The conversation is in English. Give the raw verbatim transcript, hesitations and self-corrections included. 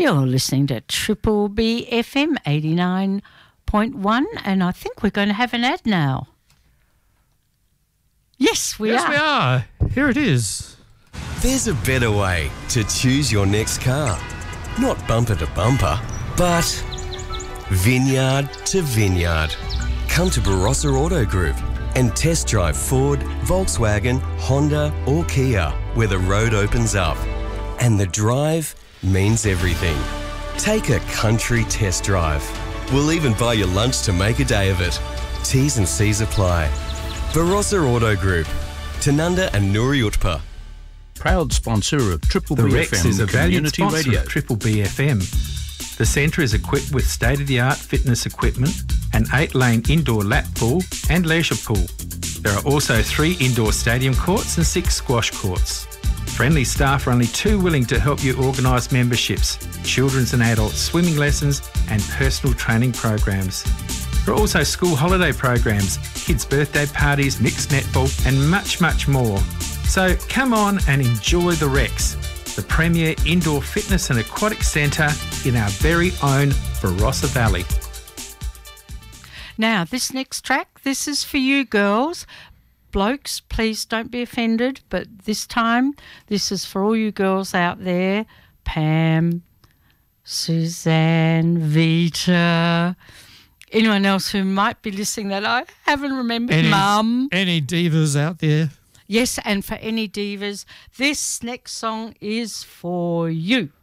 You're listening to Triple B F M eighty-nine point one, and I think we're going to have an ad now. Yes, we yes, are. Yes, we are. Here it is. There's a better way to choose your next car. Not bumper to bumper, but vineyard to vineyard. Come to Barossa Auto Group and test drive Ford, Volkswagen, Honda or Kia, where the road opens up. And the drive means everything. Take a country test drive. We'll even buy you lunch to make a day of it. T's and C's apply. Barossa Auto Group, Tanunda and Nuri Utpa. Proud sponsor of Triple The B Rex F M is a valued Community sponsor Radio. of Triple B F M. The centre is equipped with state-of-the-art fitness equipment, an eight-lane indoor lap pool and leisure pool. There are also three indoor stadium courts and six squash courts. Friendly staff are only too willing to help you organise memberships, children's and adult swimming lessons and personal training programs. There are also school holiday programs, kids' birthday parties, mixed netball and much, much more. So come on and enjoy the Rex, the premier indoor fitness and aquatic centre in our very own Barossa Valley. Now, this next track, this is for you girls. Blokes, please don't be offended, but this time, this is for all you girls out there. Pam, Suzanne, Vita, anyone else who might be listening that I haven't remembered, Any, Mum. Any divas out there? Yes, and for any divas, this next song is for you.